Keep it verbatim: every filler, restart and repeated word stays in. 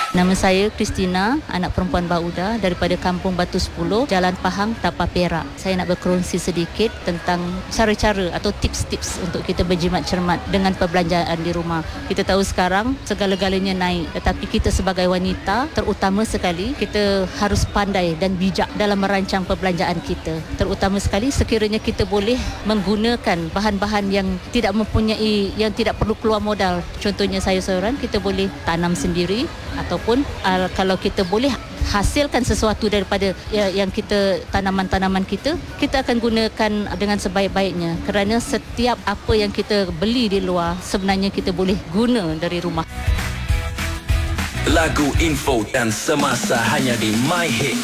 Nama saya Christina, anak perempuan Bauda daripada Kampung Batu sepuluh, Jalan Pahang, Tapah Perak. Saya nak berkongsi sedikit tentang cara-cara atau tips-tips untuk kita berjimat cermat dengan perbelanjaan di rumah. Kita tahu sekarang segala-galanya naik, tetapi kita sebagai wanita, terutama sekali, kita harus pandai dan bijak dalam merancang perbelanjaan kita. Terutama sekali sekiranya kita boleh menggunakan bahan-bahan yang tidak mempunyai, yang tidak perlu keluar modal. Contohnya saya seorang, kita boleh tanam sendiri ataupun uh, kalau kita boleh hasilkan sesuatu daripada ya, yang kita tanaman-tanaman kita, kita akan gunakan dengan sebaik-baiknya, kerana setiap apa yang kita beli di luar sebenarnya kita boleh guna dari rumah. Lagu, info dan semasa hanya di My Hit.